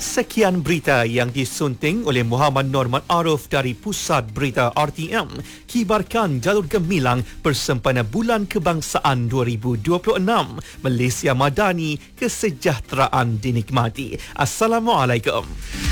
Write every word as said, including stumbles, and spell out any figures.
Sekian berita yang disunting oleh Muhammad Norman Arif dari Pusat Berita R T M. Kibarkan jalur gemilang bersempena Bulan Kebangsaan dua ribu dua puluh enam. Malaysia Madani, kesejahteraan dinikmati. Assalamualaikum.